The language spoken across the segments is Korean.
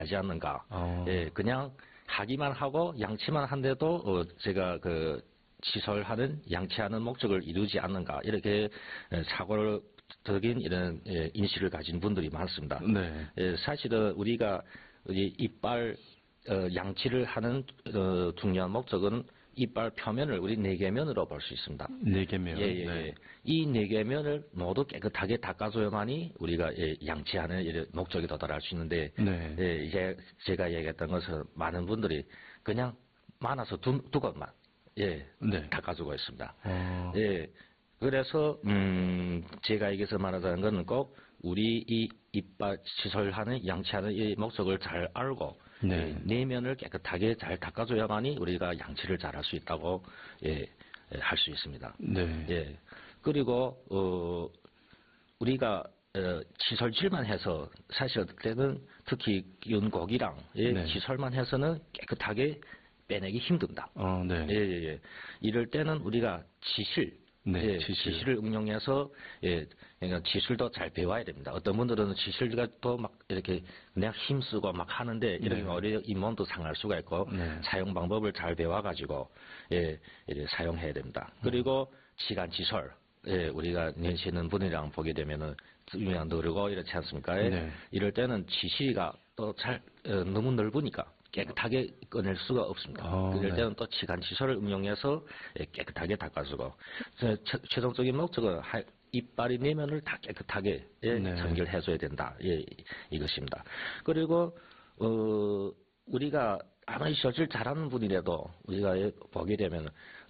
하지 않는가. 예, 그냥 하기만 하고 양치만 한데도 제가 그 시설하는 양치하는 목적을 이루지 않는가 이렇게 사고적인 이런 인식을 가진 분들이 많습니다. 네. 예, 사실은 우리가 이빨 양치를 하는 중요한 목적은 이빨 표면을 우리 4개면으로 볼 수 있습니다. 4개면. 예, 예, 네. 예. 이 4개면을 모두 깨끗하게 닦아줘야만이 우리가 양치하는 이런 목적에 도달할 수 있는데, 네. 예, 이제 제가 얘기했던 것은 많은 분들이 그냥 많아서 두 것만, 예, 네. 닦아주고 있습니다. 예. 그래서, 제가 여기서 말하자는 것은 꼭 우리 이 이빨 시설하는, 양치하는 이 목적을 잘 알고, 네. 예, 내면을 깨끗하게 잘 닦아줘야만이 우리가 양치를 잘 할 수 있다고, 예, 할 수 있습니다. 네. 예. 그리고, 우리가, 시설질만 해서, 사실 때는 특히 윤곡이랑, 예, 네. 시설만 해서는 깨끗하게 빼내기 힘듭니다. 네. 예, 예, 예. 이럴 때는 우리가 지실, 네, 예, 지실. 지실을 응용해서, 예, 그러니까 지실도 잘 배워야 됩니다. 어떤 분들은 지실가 또 막 이렇게 그냥 힘쓰고 막 하는데, 이렇게 네. 오히려 잇몸도 상할 수가 있고, 네. 사용 방법을 잘 배워가지고, 예, 이렇게 사용해야 됩니다. 그리고 시간지설, 예, 우리가 내시는 분이랑 보게 되면은, 유명한 누르고 이렇지 않습니까? 예? 네. 이럴 때는 지시가 또 너무 넓으니까, 깨끗하게 꺼낼 수가 없습니다. 그럴 네. 때는 또 치간시설을 응용해서 깨끗하게 닦아주고 최종적인 목적은 이빨의 내면을 다 깨끗하게 네. 청결해줘야 된다. 예, 이것입니다. 그리고 우리가 아무리 시설질 잘하는 분이라도 우리가 보게 되면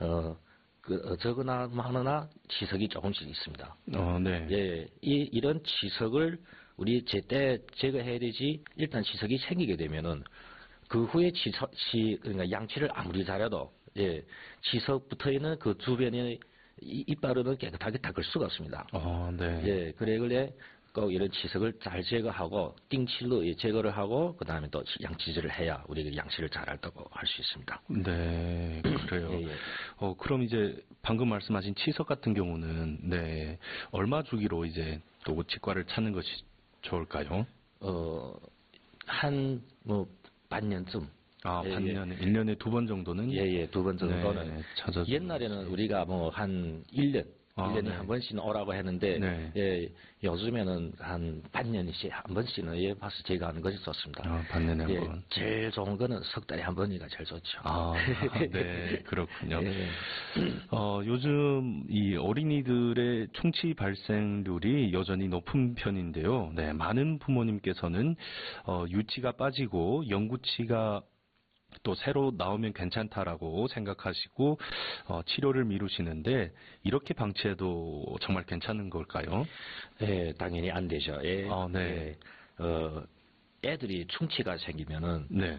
적으나 많으나 치석이 조금씩 있습니다. 네. 예, 이런 치석을 우리 제때 제거해야 되지. 일단 치석이 생기게 되면은 그 후에 그러니까 양치를 아무리 잘해도, 예, 치석 붙어 있는 그 주변의 이빨은 깨끗하게 닦을 수가 없습니다. 네. 예, 그래, 꼭 이런 치석을 잘 제거하고, 띵칠로 제거를 하고, 그 다음에 또 양치질을 해야 우리가 양치를 잘한다고 할 수 있습니다. 네, 그래요. 예, 예. 그럼 이제 방금 말씀하신 치석 같은 경우는, 네, 얼마 주기로 이제 또 치과를 찾는 것이 좋을까요? 반년쯤. 반년에, 1년에 2번 정도는? 예, 2번 정도는. 네, 찾아주는 옛날에는 것이. 우리가 한 1년에 네. 한 번씩은 오라고 했는데, 네. 예, 요즘에는 한 반년씩 한 번씩은, 예, 봐서 제가 하는 것이 좋습니다. 반년에 한 예, 번. 제일 좋은 거는 석 달에 한 번이가 제일 좋죠. 네, 그렇군요. 예. 요즘 이 어린이들의 충치 발생률이 여전히 높은 편인데요. 네, 많은 부모님께서는, 유치가 빠지고 영구치가 또 새로 나오면 괜찮다라고 생각하시고 치료를 미루시는데 이렇게 방치해도 정말 괜찮은 걸까요? 예, 당연히 안 되죠. 예. 네. 예, 애들이 충치가 생기면은 네.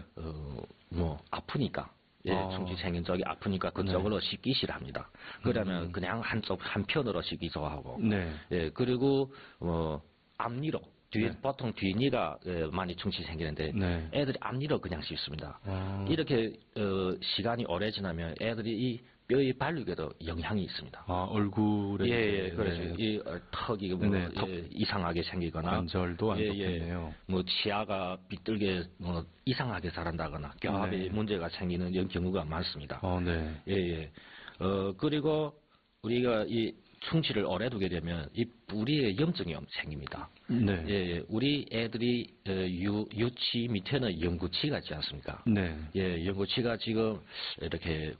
아프니까. 예, 충치 생긴 쪽이 아프니까 그쪽으로 씻기 싫어합니다. 그러면 그냥 한편으로 씻기 좋아하고. 네. 예, 그리고 앞니로. 보통 뒤니가 많이 충치 생기는데 네. 애들이 앞니로 그냥 씹습니다. 이렇게 시간이 오래 지나면 애들이 이 뼈의 발육에도 영향이 있습니다. 얼굴에 예, 그렇죠. 네. 이 턱이 이상하게 생기거나 관절도 안 좋겠네요. 치아가 삐뚤게 이상하게 자란다거나 뼈합에 문제가 생기는 이런 경우가 많습니다. 네. 예. 그리고 우리가 이 충치를 오래 두게 되면 이 뿌리에 염증이 생깁니다. 네. 예, 우리 애들이 유치 밑에는 영구치가 있지 않습니까? 네. 예, 영구치가 지금 이렇게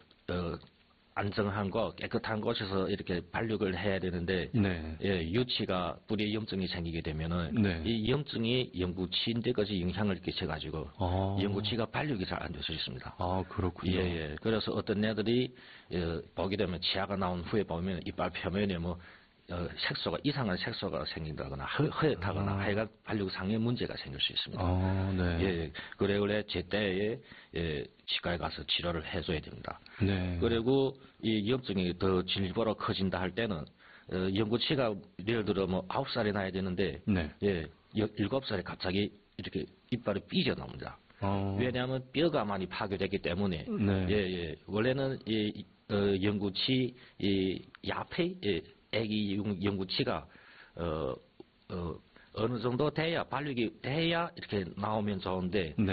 안정한 곳, 깨끗한 곳에서 이렇게 발육을 해야 되는데, 네. 예, 유치가 뿌리에 염증이 생기게 되면은, 네. 이 염증이 영구치인데까지 영향을 끼쳐가지고, 영구치가 발육이 잘 안 될 수 있습니다. 그렇군요. 예. 그래서 어떤 애들이, 보게 되면 치아가 나온 후에 보면 이빨 표면에 색소가, 이상한 색소가 생긴다거나, 허옇다거나, 하여간 발육상의 문제가 생길 수 있습니다. 네. 예, 그래, 제때에, 치과에 가서 치료를 해줘야 됩니다. 네. 그리고 이 염증이 더 질보로 커진다 할 때는, 영구치가 예를 들어 9살에 나야 되는데, 네. 7살에 갑자기 이렇게 이빨이 삐져나옵니다. 왜냐하면 뼈가 많이 파괴됐기 때문에, 네. 원래는 영구치, 야폐, 애기 영구치가 어느 정도 돼야 발육이 돼야 이렇게 나오면 좋은데 네.